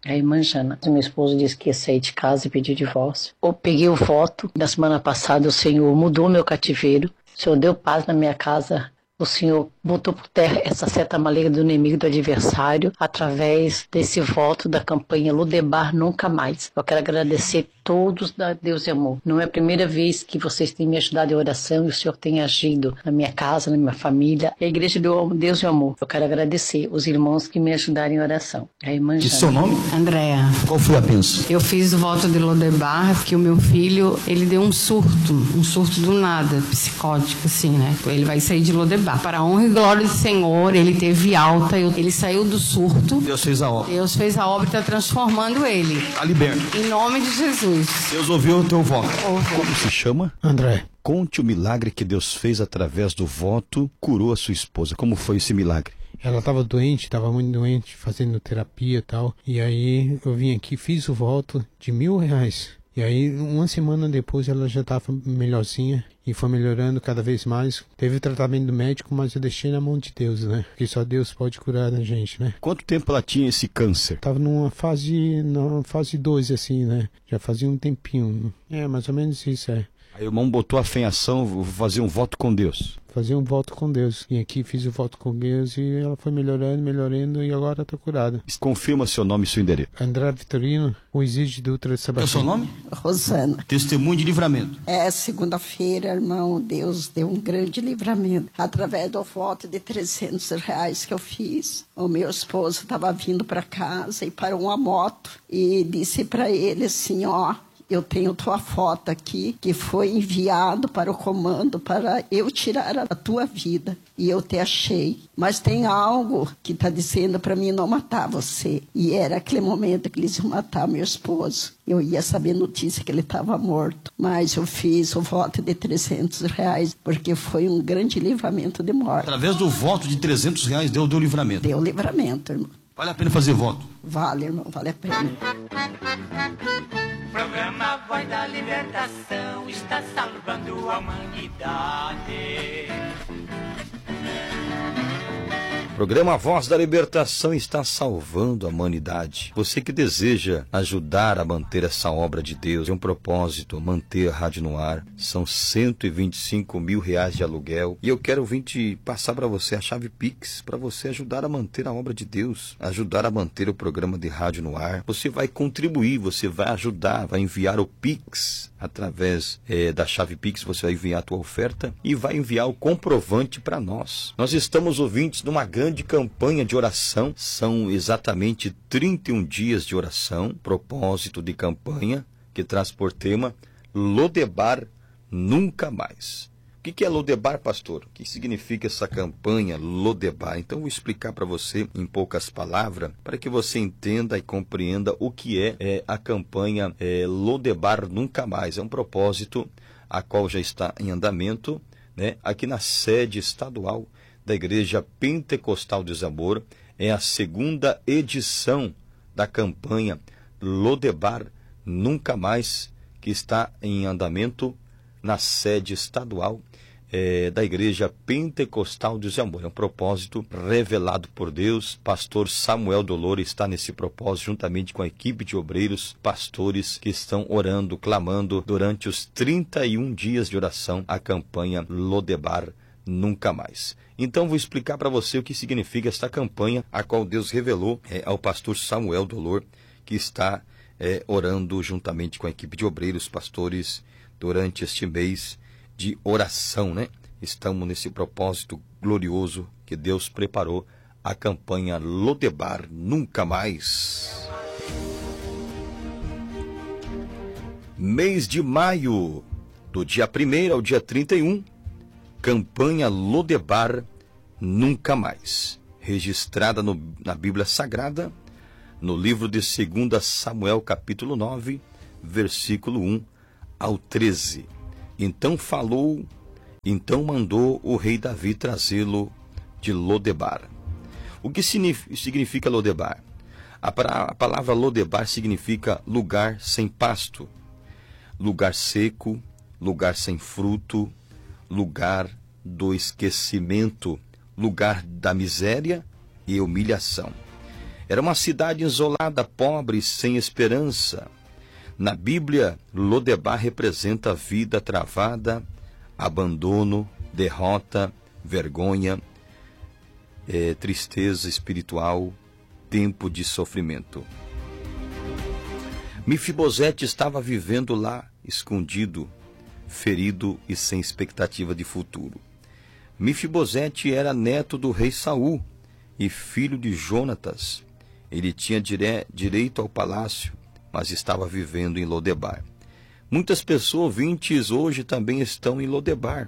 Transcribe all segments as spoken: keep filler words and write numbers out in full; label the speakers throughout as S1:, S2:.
S1: A irmã Jana, meu esposo disse que ia sair de casa e pedir divórcio. Eu peguei o voto, na semana passada o Senhor mudou meu cativeiro, o Senhor deu paz na minha casa, o Senhor botou por terra essa seta maligna do inimigo, do adversário, através desse voto da campanha Lodebar Nunca Mais. Eu quero agradecer todos da Deus e Amor. Não é a primeira vez que vocês têm me ajudado em oração e o Senhor tem agido na minha casa, na minha família. A igreja do Deus e Amor. Eu quero agradecer os irmãos que me ajudaram em oração. A irmã
S2: E seu nome?
S3: Andréa.
S2: Qual foi a bênção?
S3: Eu fiz o voto de Lodebar, que o meu filho, ele deu um surto, um surto do nada, psicótico, assim, né? Ele vai sair de Lodebar. Para a honra e glória do Senhor, ele teve alta, ele saiu do surto.
S2: Deus fez a obra.
S3: Deus fez a obra e está transformando ele.
S2: Está liberto.
S3: Em nome de Jesus.
S2: Deus ouviu o teu voto.
S3: Ouviu.
S4: Como se chama?
S5: André.
S4: Conte o milagre que Deus fez através do voto, curou a sua esposa. Como foi esse milagre?
S5: Ela estava doente, estava muito doente, fazendo terapia e tal. E aí eu vim aqui, fiz o voto de mil reais. E aí, uma semana depois, ela já estava melhorzinha e foi melhorando cada vez mais. Teve o tratamento médico, mas eu deixei na mão de Deus, né? Porque só Deus pode curar a gente, né?
S4: Quanto tempo ela tinha esse câncer?
S5: Tava numa fase, na fase dois, assim, né? Já fazia um tempinho. É, mais ou menos isso, é.
S4: Aí o irmão botou a fé em ação, vou fazer um voto com Deus.
S5: Fazer um voto com Deus. E aqui fiz o voto com Deus e ela foi melhorando, melhorando e agora está curada.
S4: Confirma seu nome e seu endereço.
S5: André Vitorino, o Exige Dutra Sebastião.
S2: Qual é o seu nome?
S6: Rosana.
S2: Testemunho de livramento.
S6: É, segunda-feira, irmão, Deus deu um grande livramento. Através do voto de trezentos reais que eu fiz, o meu esposo estava vindo para casa e parou uma moto e disse para ele assim, ó... Eu tenho tua foto aqui, que foi enviado para o comando para eu tirar a tua vida. E eu te achei. Mas tem algo que está dizendo para mim não matar você. E era aquele momento que eles iam matar meu esposo. Eu ia saber notícia que ele estava morto. Mas eu fiz o voto de trezentos reais, porque foi um grande livramento de morte.
S2: Através do voto de trezentos reais, Deus deu livramento.
S6: Deu livramento, irmão.
S2: Vale a pena fazer voto?
S6: Vale, irmão, vale a pena.
S7: O programa Voz da Libertação está salvando a humanidade.
S4: O programa Voz da Libertação está salvando a humanidade. Você que deseja ajudar a manter essa obra de Deus, tem um propósito, manter a rádio no ar. São cento e vinte e cinco mil reais de aluguel. E eu quero vir te passar para você a chave Pix, para você ajudar a manter a obra de Deus, ajudar a manter o programa de rádio no ar. Você vai contribuir, você vai ajudar, vai enviar o Pix através é, da chave Pix, você vai enviar a tua oferta e vai enviar o comprovante para nós. Nós estamos ouvintes de uma grande campanha de oração, são exatamente trinta e um dias de oração, propósito de campanha que traz por tema Lodebar Nunca Mais. O que é Lodebar, pastor? O que significa essa campanha Lodebar? Então, vou explicar para você em poucas palavras, para que você entenda e compreenda o que é, é a campanha é, Lodebar Nunca Mais. É um propósito a qual já está em andamento, né, aqui na sede estadual da Igreja Pentecostal de Zamor. É a segunda edição da campanha Lodebar Nunca Mais, que está em andamento na sede estadual é, da Igreja Pentecostal de Zamor. É um propósito revelado por Deus. Pastor Samuel Dolor está nesse propósito, juntamente com a equipe de obreiros, pastores que estão orando, clamando durante os trinta e um dias de oração, a campanha Lodebar Nunca Mais. Então vou explicar para você o que significa esta campanha, a qual Deus revelou é, ao pastor Samuel Dolor, que está é, orando juntamente com a equipe de obreiros, pastores, durante este mês de oração, né? Estamos nesse propósito glorioso que Deus preparou, a campanha Lodebar Nunca Mais. Mês de maio, do dia primeiro ao dia trinta e um, campanha Lodebar Nunca Mais, registrada no, na Bíblia Sagrada, no livro de dois Samuel, capítulo nove, versículo um ao treze. Então falou, então mandou o rei Davi trazê-lo de Lodebar. O que significa Lodebar? A, a palavra Lodebar significa lugar sem pasto, lugar seco, lugar sem fruto, lugar do esquecimento, lugar da miséria e humilhação. Era uma cidade isolada, pobre, sem esperança. Na Bíblia, Lodebar representa a vida travada, abandono, derrota, vergonha, é, tristeza espiritual, tempo de sofrimento. Mefibosete estava vivendo lá, escondido, ferido e sem expectativa de futuro. Mefibosete era neto do rei Saul e filho de Jonatas. Ele tinha dire... direito ao palácio, mas estava vivendo em Lodebar. Muitas pessoas ouvintes hoje também estão em Lodebar,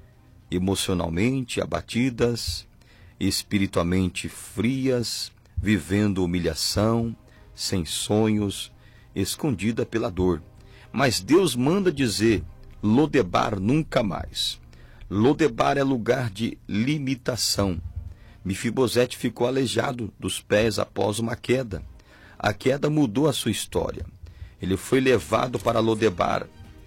S4: emocionalmente abatidas, espiritualmente frias, vivendo humilhação, sem sonhos, escondida pela dor. Mas Deus manda dizer: Lodebar nunca mais. Lodebar é lugar de limitação. Mefibosete ficou aleijado dos pés após uma queda. A queda mudou a sua história. Ele foi levado para Lodebar.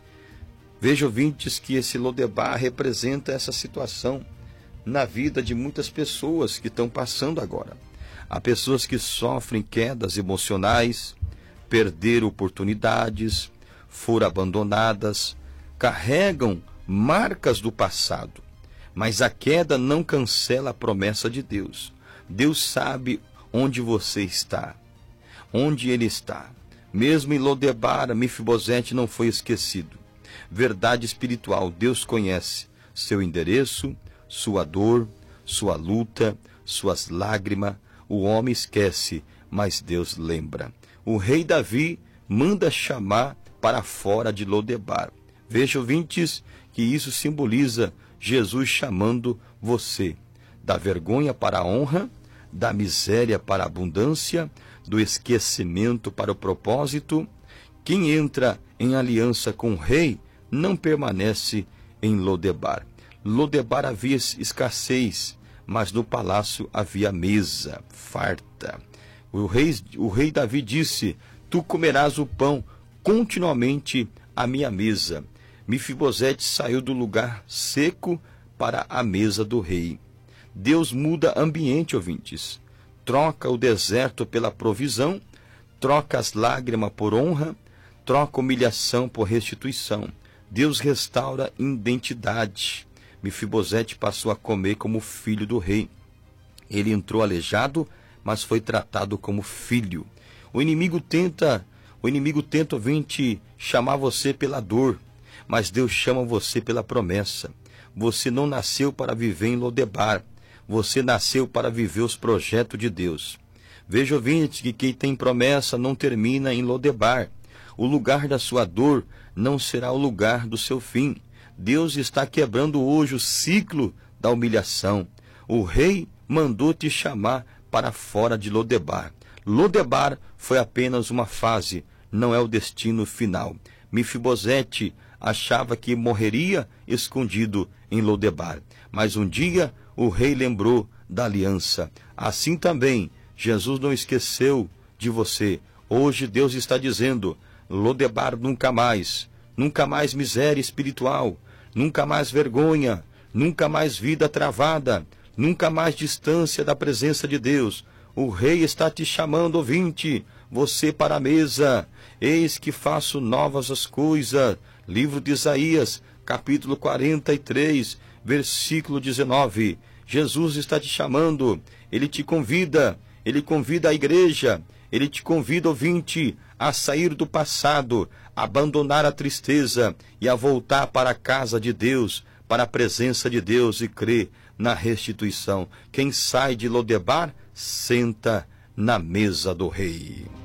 S4: Veja, ouvintes, que esse Lodebar representa essa situação na vida de muitas pessoas que estão passando agora. Há pessoas que sofrem quedas emocionais, perderam oportunidades, foram abandonadas, carregam marcas do passado. Mas a queda não cancela a promessa de Deus. Deus sabe onde você está, onde Ele está. Mesmo em Lodebar, Mefibosete não foi esquecido. Verdade espiritual: Deus conhece seu endereço, sua dor, sua luta, suas lágrimas. O homem esquece, mas Deus lembra. O rei Davi manda chamar para fora de Lodebar. Veja, ouvintes, que isso simboliza Jesus chamando você da vergonha para a honra, da miséria para a abundância, do esquecimento para o propósito. Quem entra em aliança com o rei não permanece em Lodebar. Lodebar havia escassez, mas no palácio havia mesa farta. O rei, o rei Davi disse: tu comerás o pão continuamente à minha mesa. Mefibosete saiu do lugar seco para a mesa do rei. Deus muda ambiente, ouvintes. Troca o deserto pela provisão, troca as lágrimas por honra, troca humilhação por restituição. Deus restaura identidade. Mefibosete passou a comer como filho do rei. Ele entrou aleijado, mas foi tratado como filho. O inimigo tenta, o inimigo tenta, ouvinte, chamar você pela dor, mas Deus chama você pela promessa. Você não nasceu para viver em Lodebar. Você nasceu para viver os projetos de Deus. Veja, ouvinte, que quem tem promessa não termina em Lodebar. O lugar da sua dor não será o lugar do seu fim. Deus está quebrando hoje o ciclo da humilhação. O rei mandou te chamar para fora de Lodebar. Lodebar foi apenas uma fase, não é o destino final. Mefibosete achava que morreria escondido em Lodebar, mas um dia o rei lembrou da aliança. Assim também, Jesus não esqueceu de você. Hoje Deus está dizendo: Lodebar nunca mais, nunca mais miséria espiritual, nunca mais vergonha, nunca mais vida travada, nunca mais distância da presença de Deus. O rei está te chamando, ouvinte, você para a mesa. Eis que faço novas as coisas. Livro de Isaías, capítulo quarenta e três, versículo dezenove. Jesus está te chamando, Ele te convida, Ele convida a igreja, Ele te convida, ouvinte, a sair do passado, a abandonar a tristeza e a voltar para a casa de Deus, para a presença de Deus e crer na restituição. Quem sai de Lodebar, senta na mesa do rei.